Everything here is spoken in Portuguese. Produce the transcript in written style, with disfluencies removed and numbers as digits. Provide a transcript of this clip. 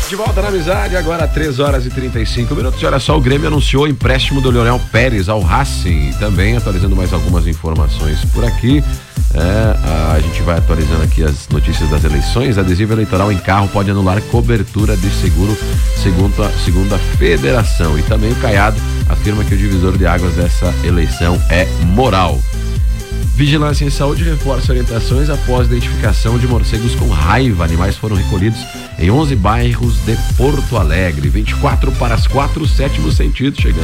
De volta na amizade, agora 3h35. Olha só, o Grêmio anunciou o empréstimo do Leonel Pérez ao Racing. Também atualizando mais algumas informações por aqui. A gente vai atualizando aqui as notícias das eleições. Adesivo eleitoral em carro pode anular cobertura de seguro, segundo a federação. E também o Caiado afirma que o divisor de águas dessa eleição é moral. Vigilância em Saúde reforça orientações após identificação de morcegos com raiva. Animais foram recolhidos em 11 bairros de Porto Alegre. 24 para as 4, sétimo sentido chegando.